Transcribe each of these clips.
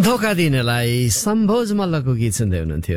धोका दिनेलाई सम्भोज मल्लको गीत सुन्दै हुनुहुन्थ्यो।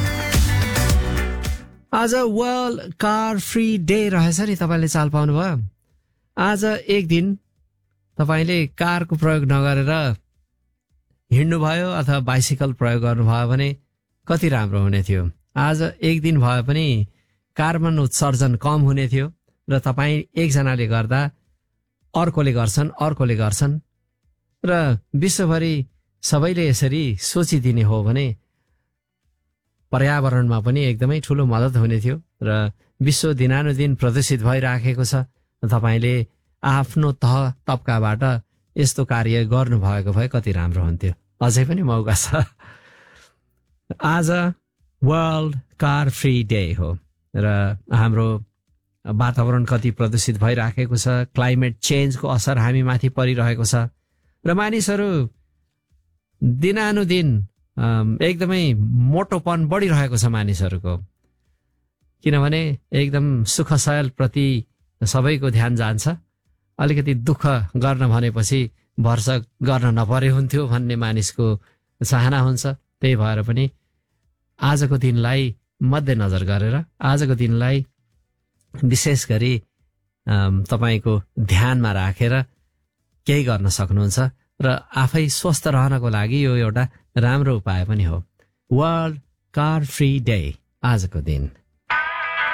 आज वर्ल्ड कार फ्री डे रहेछ नि, तपाईँले चाल पाउनुभयो। आज एक दिन तपाईँले कारको प्रयोग नगरेर हिँड्नुभयो अथवा बाइसिकल प्रयोग गर्नुभयो भने कति राम्रो हुने थियो। आज एक दिन भए पनि कार्बन उत्सर्जन कम हुने थियो र तपाईँ एकजनाले गर्दा अर्कोले गर्छन् र विश्वभरि सबैले यसरी सोचिदिने हो भने पर्यावरणमा पनि एकदमै ठुलो मद्दत हुने थियो र विश्व दिनानुदिन प्रदूषित भइराखेको छ। तपाईँले आफ्नो तह तब्काबाट यस्तो कार्य गर्नुभएको भए कति राम्रो हुन्थ्यो। अझै पनि मौका छ। आज वर्ल्ड कार फ्री डे हो र हाम्रो वातावरण कति प्रदूषित भइराखेको छ, क्लाइमेट चेन्जको असर हामी माथि परिरहेको छ र मानिसहरू दिनानुदिन एकदमै मोटोपन बढिरहेको छ मानिसहरूको। किनभने एकदम सुखशयल प्रति सबैको ध्यान जान्छ। अलिकति दुःख गर्न भनेपछि भरसक गर्न नपरे हुन्थ्यो भन्ने मानिसको चाहना हुन्छ। त्यही भएर पनि आजको दिनलाई मध्यनजर गरेर आजको दिनलाई विशेष गरी तपाईँको ध्यानमा राखेर केही गर्न सक्नुहुन्छ र आफै स्वस्थ रहनको लागि यो एउटा राम्रो उपाय पनि हो। वर्ल्ड कार फ्री डे आजको दिन।